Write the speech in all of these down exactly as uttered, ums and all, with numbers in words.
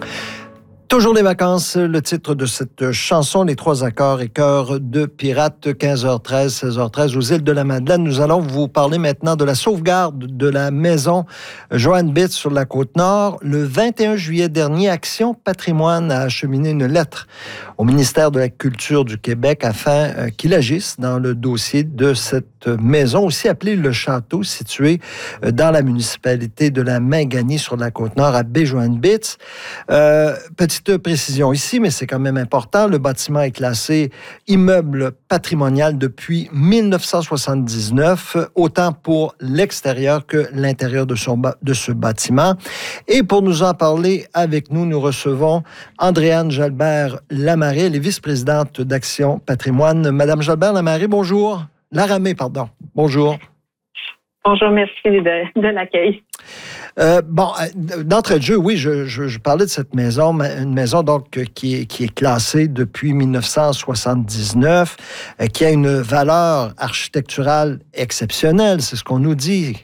Toujours les vacances, le titre de cette chanson, Les Trois Accords et Cœur de Pirate, quinze heures treize, seize heures treize, aux îles de la Madeleine. Nous allons vous parler maintenant de la sauvegarde de la maison Joanne Bitz sur la Côte-Nord. Le vingt et un juillet dernier, Action Patrimoine a acheminé une lettre au ministère de la Culture du Québec afin qu'il agisse dans le dossier de cette maison, aussi appelée Le Château, située dans la municipalité de la Mingani sur la Côte-Nord, à Baie-Joanne Bitz. Euh, petite précision ici, mais c'est quand même important. Le bâtiment est classé immeuble patrimonial depuis mille neuf cent soixante-dix-neuf, autant pour l'extérieur que l'intérieur de, son, de ce bâtiment. Et pour nous en parler avec nous, nous recevons Andréane Jalbert-Lamarée, elle est vice-présidente d'Action Patrimoine. Madame Jalbert-Lamarée, bonjour. Laramée, pardon. Bonjour. Bonjour, merci de, de l'accueil. Euh, bon, d'entrée de jeu, oui, je, je, je parlais de cette maison, une maison donc qui est, qui est classée depuis mille neuf cent soixante-dix-neuf, euh, qui a une valeur architecturale exceptionnelle, c'est ce qu'on nous dit.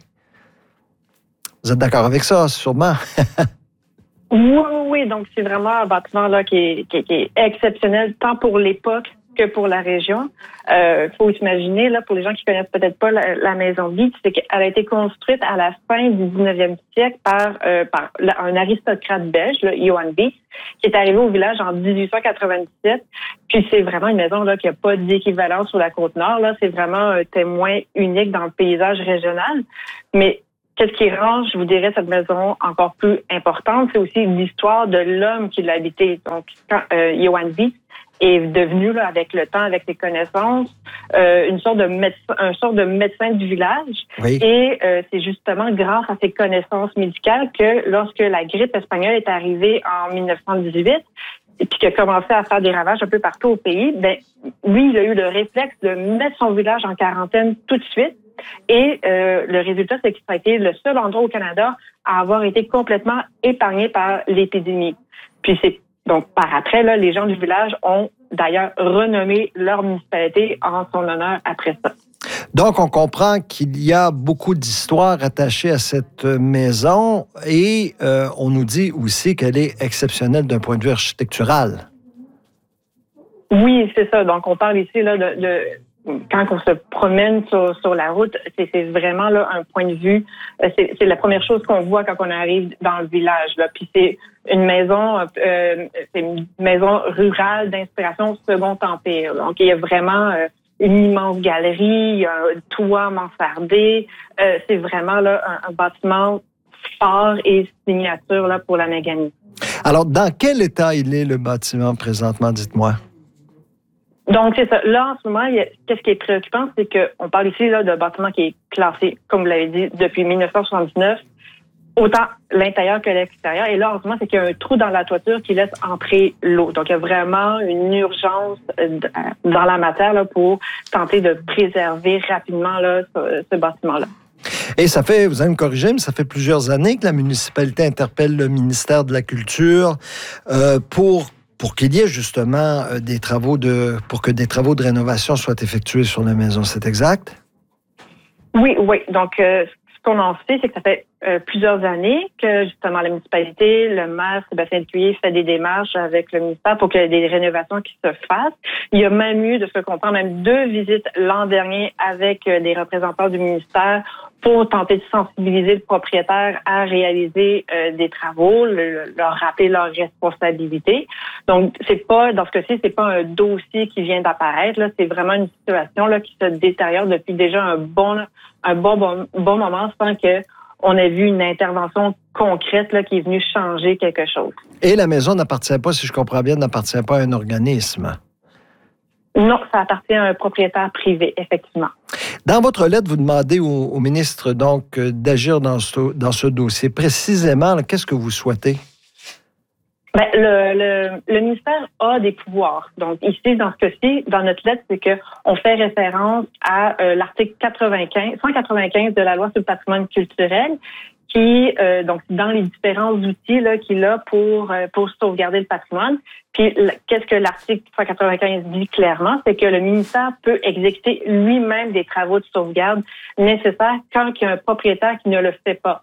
Vous êtes d'accord avec ça, sûrement? Oui, oui, donc c'est vraiment un bâtiment là qui est, qui, qui est exceptionnel, tant pour l'époque que pour la région. Il euh, faut s'imaginer, là, pour les gens qui connaissent peut-être pas la, la maison Bitz, c'est qu'elle a été construite à la fin du dix-neuvième siècle par, euh, par un aristocrate belge, là, Johann Bitz, qui est arrivé au village en dix-huit cent quatre-vingt-dix-sept. Puis c'est vraiment une maison là qui n'a pas d'équivalent sur la Côte-Nord. Là, c'est vraiment un témoin unique dans le paysage régional. Mais qu'est-ce qui rend, je vous dirais, cette maison encore plus importante, c'est aussi l'histoire de l'homme qui l'a habité. Donc, quand euh, Johann Bitz est devenu, là, avec le temps, avec ses connaissances, euh, une sorte de médecin, un sorte de médecin du village. Oui. Et euh, c'est justement grâce à ses connaissances médicales que lorsque la grippe espagnole est arrivée en mille neuf cent dix-huit, et puis qu'il a commencé à faire des ravages un peu partout au pays, ben lui, il a eu le réflexe de mettre son village en quarantaine tout de suite. Et euh, le résultat, c'est que ça a été le seul endroit au Canada à avoir été complètement épargné par l'épidémie. Puis c'est donc par après, là, les gens du village ont d'ailleurs renommé leur municipalité en son honneur après ça. Donc, on comprend qu'il y a beaucoup d'histoires attachées à cette maison et euh, on nous dit aussi qu'elle est exceptionnelle d'un point de vue architectural. Oui, c'est ça. Donc, on parle ici là de... de quand on se promène sur, sur la route, c'est, c'est vraiment là un point de vue. C'est, c'est la première chose qu'on voit quand on arrive dans le village. Là. Puis c'est une maison, euh, c'est une maison rurale d'inspiration Second Empire. Donc il y a vraiment euh, une immense galerie, il y a un toit mansardé. Euh, c'est vraiment là un, un bâtiment phare et signature là pour la Mingani. Alors, dans quel état il est le bâtiment présentement, dites-moi? Donc, c'est ça. Là, en ce moment, il y a, qu'est-ce qui est préoccupant, c'est qu'on parle ici là, d'un bâtiment qui est classé, comme vous l'avez dit, depuis mille neuf cent soixante-dix-neuf, autant l'intérieur que l'extérieur. Et là, en ce moment, c'est qu'il y a un trou dans la toiture qui laisse entrer l'eau. Donc, il y a vraiment une urgence dans la matière là, pour tenter de préserver rapidement là, ce, ce bâtiment-là. Et ça fait, vous allez me corriger, mais ça fait plusieurs années que la municipalité interpelle le ministère de la Culture euh, pour pour qu'il y ait justement euh, des travaux de, pour que des travaux de rénovation soient effectués sur la maison. C'est exact? Oui, oui. Donc, euh, ce qu'on en sait, c'est que ça fait euh, plusieurs années que justement la municipalité, le maire Sébastien Lécuyer fait des démarches avec le ministère pour qu'il y ait des rénovations qui se fassent. Il y a même eu, de ce que je comprends, même deux visites l'an dernier avec euh, des représentants du ministère pour tenter de sensibiliser le propriétaire à réaliser euh, des travaux, le, leur rappeler leurs responsabilités. Donc, c'est pas, dans ce cas-ci, c'est pas un dossier qui vient d'apparaître, là, c'est vraiment une situation là qui se détériore depuis déjà un bon, un bon, bon, bon moment sans que on ait vu une intervention concrète là qui est venue changer quelque chose. Et la maison n'appartient pas, si je comprends bien, n'appartient pas à un organisme. Non, ça appartient à un propriétaire privé, effectivement. Dans votre lettre, vous demandez au, au ministre donc d'agir dans ce, dans ce dossier. Précisément, là, qu'est-ce que vous souhaitez? Ben, le, le, le ministère a des pouvoirs. Donc, ici, dans ce cas-ci, dans notre lettre, c'est qu'on fait référence à euh, l'article quatre-vingt-quinze, cent quatre-vingt-quinze de la loi sur le patrimoine culturel qui, euh, donc, dans les différents outils là, qu'il a pour, euh, pour sauvegarder le patrimoine. Puis, qu'est-ce que l'article cent quatre-vingt-quinze dit clairement? C'est que le ministère peut exécuter lui-même des travaux de sauvegarde nécessaires quand il y a un propriétaire qui ne le fait pas.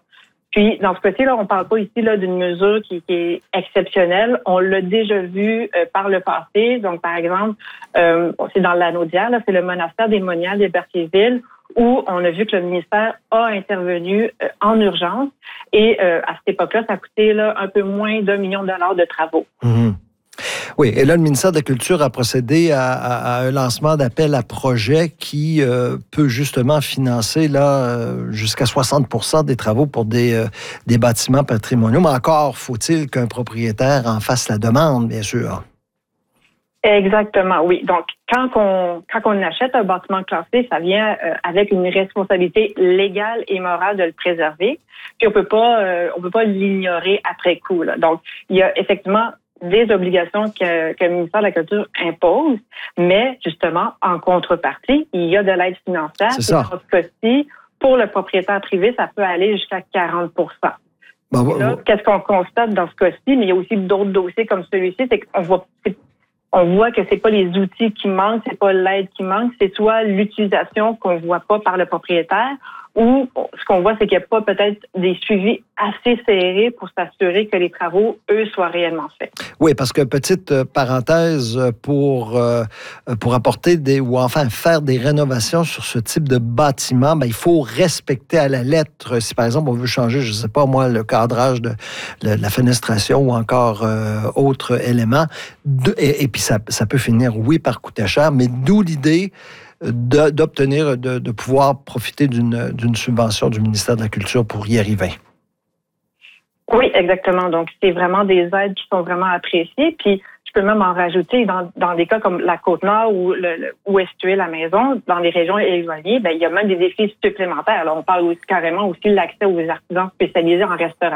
Puis, dans ce cas-ci, là, on ne parle pas ici là, d'une mesure qui, qui est exceptionnelle. On l'a déjà vu euh, par le passé. Donc, par exemple, euh, c'est dans l'Anaudière, là, c'est le monastère des Moniales des Berthierville, où on a vu que le ministère a intervenu euh, en urgence. Et euh, à cette époque-là, ça a coûté là, un peu moins d'un million de dollars de travaux. Mmh. Oui, et là, le ministère de la Culture a procédé à, à, à un lancement d'appel à projet qui euh, peut justement financer là euh, jusqu'à soixante pour cent des travaux pour des, euh, des bâtiments patrimoniaux. Mais encore faut-il qu'un propriétaire en fasse la demande, bien sûr. Exactement, oui. Donc, quand on, quand on achète un bâtiment classé, ça vient euh, avec une responsabilité légale et morale de le préserver. Puis on peut pas, euh, on peut pas l'ignorer après coup, là. Donc, il y a effectivement des obligations que, que le ministère de la Culture impose, mais justement, en contrepartie, il y a de l'aide financière. C'est ça. Dans ce cas-ci, pour le propriétaire privé, ça peut aller jusqu'à quarante pour cent. Bon, là, bon. Qu'est-ce qu'on constate dans ce cas-ci? Mais il y a aussi d'autres dossiers comme celui-ci, c'est qu'on voit, c'est, on voit que c'est pas les outils qui manquent, c'est pas l'aide qui manque, c'est soit l'utilisation qu'on voit pas par le propriétaire, ou ce qu'on voit, c'est qu'il n'y a pas peut-être des suivis assez serrés pour s'assurer que les travaux, eux, soient réellement faits. Oui, parce que petite euh, parenthèse, pour, euh, pour apporter des, ou enfin faire des rénovations sur ce type de bâtiment, ben, il faut respecter à la lettre, si par exemple on veut changer, je ne sais pas moi, le cadrage de, de la fenestration ou encore euh, autre élément, de, et, et puis ça, ça peut finir, oui, par coûter cher, mais d'où l'idée De, d'obtenir, de, de pouvoir profiter d'une, d'une subvention du ministère de la Culture pour y arriver. Oui, exactement. Donc, c'est vraiment des aides qui sont vraiment appréciées. Puis, je peux même en rajouter dans, dans des cas comme la Côte-Nord où, le, le, où est située la maison, dans les régions éloignées, ben, il y a même des défis supplémentaires. Alors, on parle aussi carrément aussi de l'accès aux artisans spécialisés en restauration.